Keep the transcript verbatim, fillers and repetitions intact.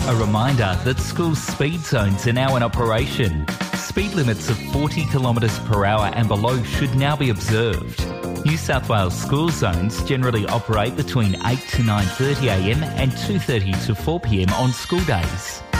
A reminder that school speed zones are now in operation. Speed limits of forty kilometres per hour and below should now be observed. New South Wales school zones generally operate between eight to nine thirty a m and two thirty to four p m on school days.